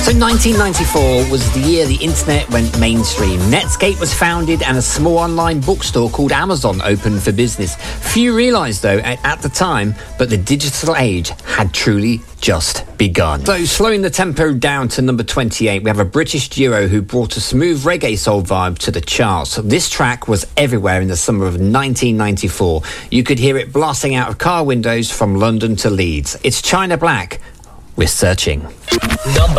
So 1994 was the year the internet went mainstream. Netscape was founded and a small online bookstore called Amazon opened for business. Few realised, though, at the time, but the digital age had truly just begun. So, slowing the tempo down to number 28, we have a British duo who brought a smooth reggae soul vibe to the charts. This track was everywhere in the summer of 1994. You could hear it blasting out of car windows from London to Leeds. It's China Black. We're searching.